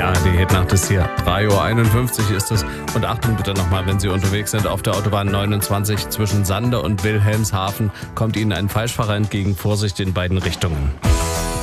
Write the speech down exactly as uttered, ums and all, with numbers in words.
Ja, die Hitnacht ist hier. drei Uhr einundfünfzig ist es. Und Achtung bitte nochmal, wenn Sie unterwegs sind auf der Autobahn neunundzwanzig zwischen Sande und Wilhelmshaven, kommt Ihnen ein Falschfahrer entgegen. Vorsicht in beiden Richtungen.